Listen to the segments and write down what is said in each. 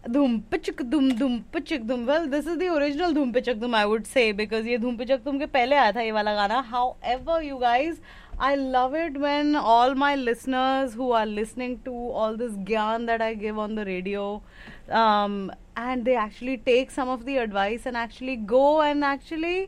Dhum pichak dhum pichak dhum. Well, this is the original Dhum Pichak Dhum, I would say, because ये Dhum Pichak Dhum के पहले आया था ये वाला गाना. However, you guys, I love it when all my listeners who are listening to all this gyan that I give on the radio, and they actually take some of the advice and actually go and actually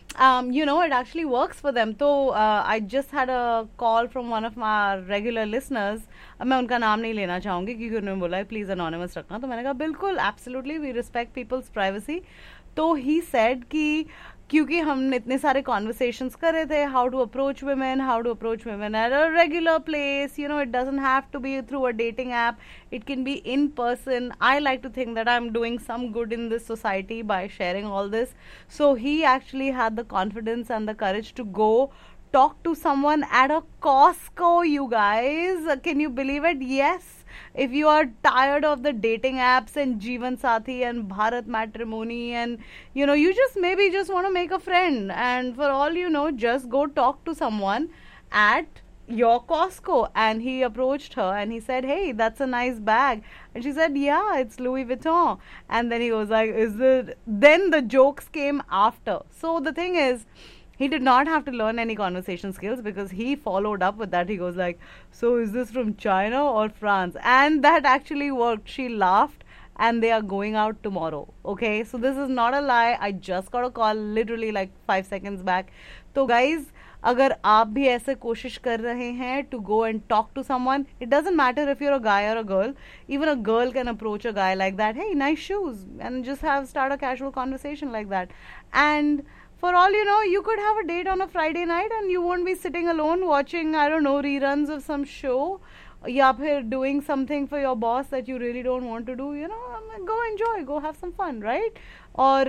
it actually works for them. So I just had a call from one of my regular listeners. अब मैं उनका नाम नहीं लेना चाहूँगी क्योंकि उन्होंने बोला है प्लीज़ अनोनिमस रखना. तो मैंने कहा बिल्कुल absolutely we respect peoples privacy. तो ही सेड कि क्योंकि हम इतने सारे कॉन्वर्सेशंस कर रहे थे, how to approach women at a regular place, it doesn't have to be through a dating app, it can be in person. I like to think that I'm doing some good in this society by sharing all this. So he actually had the confidence and the courage to go talk to someone at a Costco, you guys. Can you believe it? Yes. If you are tired of the dating apps and Jeevan Sathi and Bharat Matrimony and you just maybe just want to make a friend, and for all just go talk to someone at your Costco. And he approached her and he said, hey, that's a nice bag. And she said, yeah, it's Louis Vuitton. And then he was like, is it? Then the jokes came after. So the thing is, he did not have to learn any conversation skills because he followed up with that. He goes like, so is this from China or France? And that actually worked. She laughed and they are going out tomorrow. Okay, so this is not a lie. I just got a call literally like 5 seconds back. So guys, अगर आप भी ऐसे कोशिश कर रहे हैं to go and talk to someone, it doesn't matter if you're a guy or a girl. Even a girl can approach a guy like that. Hey, nice shoes, and just start a casual conversation like that. And for all you could have a date on a Friday night and you won't be sitting alone watching, I don't know, reruns of some show. या फिर doing something for your boss that you really don't want to do, go enjoy, go have some fun, right? Or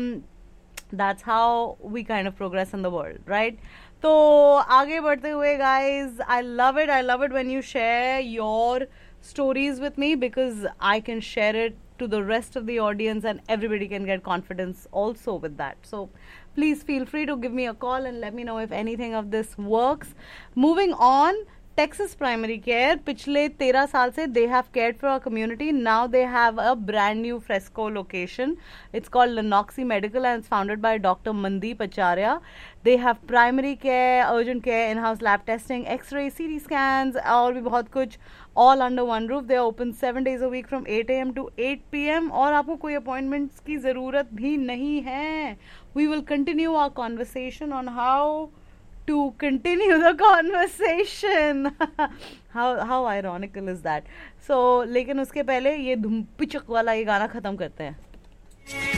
that's how we kind of progress in the world, right? तो आगे बढ़ते हुए guys, I love it when you share your stories with me because I can share it to the rest of the audience and everybody can get confidence also with that. So please feel free to give me a call and let me know if anything of this works. Moving on, Texas Primary Care, पिछले 13 साल से they have cared for our community. Now they have a brand new Fresco location. It's called Lenoxi Medical and it's founded by Dr. Mandeep Acharya. They have primary care, urgent care, in-house lab testing, X-ray, CT scans, और भी बहुत कुछ, all under one roof. They are open 7 days a week from 8 a.m. to 8 p.m. और आपको कोई appointments की ज़रूरत भी नहीं है. We will continue our conversation on how to continue the conversation. how ironical is that? So लेकिन उसके पहले ये धुम पिचक वाला ये गाना खत्म करते हैं.